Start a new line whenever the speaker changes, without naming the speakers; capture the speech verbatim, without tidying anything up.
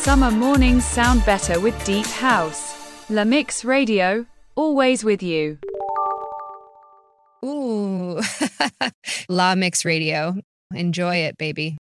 summer mornings sound better with deep house. La Mix Radio, always with you.
Ooh, La Mix Radio. Enjoy it, baby.